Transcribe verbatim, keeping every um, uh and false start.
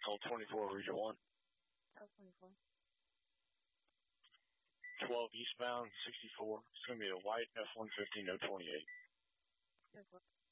L twenty-four, Region one. L twenty-four. twelve eastbound, sixty-four. It's going to be a white F one fifty, no twenty-eight. ten four.